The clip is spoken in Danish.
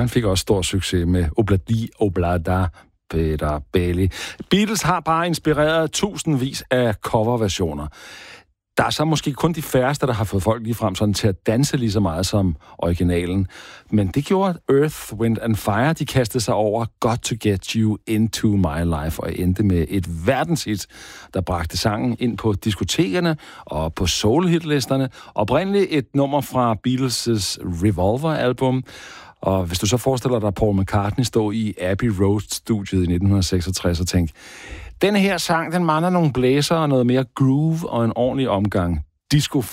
han fik også stor succes med Obladi Oblada Peter Bailey. Beatles har bare inspireret tusindvis af coverversioner. Der er så måske kun de færreste, der har fået folk lige frem sådan til at danse lige så meget som originalen. Men det gjorde Earth, Wind and Fire. De kastede sig over Got to Get You Into My Life og endte med et verdenshit, der bragte sangen ind på diskotekerne og på soul-hitlisterne. Oprindeligt et nummer fra Beatles' Revolver-album. Og hvis du så forestiller dig Paul McCartney stå i Abbey Road-studiet i 1966 og tænke, denne her sang, den mangler nogle blæser og noget mere groove og en ordentlig omgang disco